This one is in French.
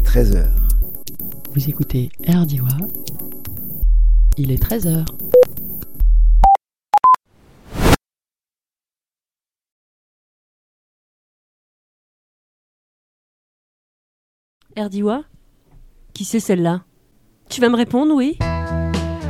13h. Vous écoutez RDIWA, il est 13h. RDIWA ? Qui c'est celle-là ? Tu vas me répondre, oui ?